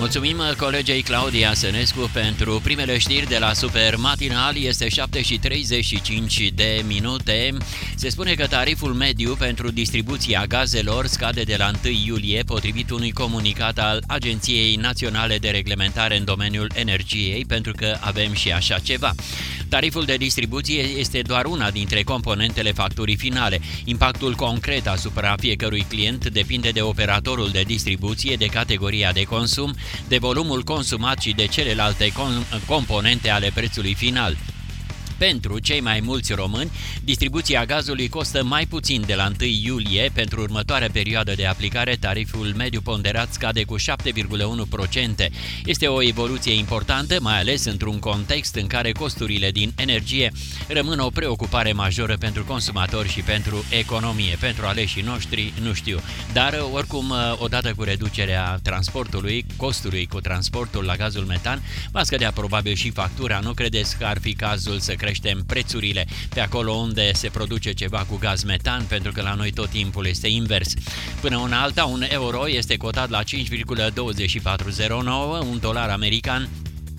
Mulțumim colegei Claudia Sănescu pentru primele știri de la Super Matinal. Este 7:35 de minute. Se spune că tariful mediu pentru distribuția gazelor scade de la 1 iulie, potrivit unui comunicat al Agenției Naționale de Reglementare în domeniul energiei, pentru că avem și așa ceva. Tariful de distribuție este doar una dintre componentele facturii finale. Impactul concret asupra fiecărui client depinde de operatorul de distribuție, de categoria de consum, de volumul consumat și de celelalte componente ale prețului final. Pentru cei mai mulți români, distribuția gazului costă mai puțin de la 1 iulie. Pentru următoarea perioadă de aplicare, tariful mediu ponderat scade cu 7,1%. Este o evoluție importantă, mai ales într-un context în care costurile din energie rămân o preocupare majoră pentru consumatori și pentru economie. Pentru aleșii noștri, nu știu. Dar, oricum, odată cu reducerea transportului, costului cu transportul la gazul metan, va scădea probabil și factura. Nu credeți că ar fi cazul să creștem prețurile pe acolo unde se produce ceva cu gaz metan, pentru că la noi tot timpul este invers. Până una alta, un euro este cotat la 5,2409, un dolar american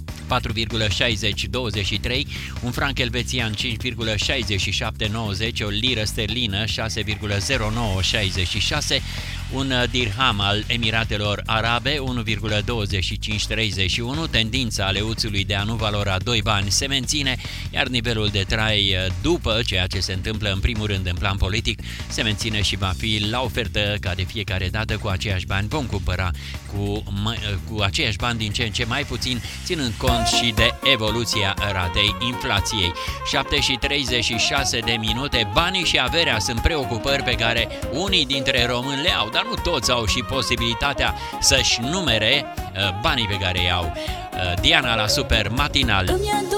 4,6023, un franc elvețian 5,6790, o liră sterlină 6,0966, un dirham al Emiratelor Arabe 1,2531, tendința aleuțului de a nu valora 2 bani se menține, iar nivelul de trai după ceea ce se întâmplă în primul rând în plan politic se menține și va fi la ofertă ca de fiecare dată. Cu aceiași bani vom cumpăra cu aceiași bani din ce în ce mai puțin, ținând cont și de evoluția ratei inflației. 7:36 de minute. Banii și averea sunt preocupări pe care unii dintre români le au, dar nu toți au și posibilitatea să-și numere banii pe care îi au. Diana la Super Matinal.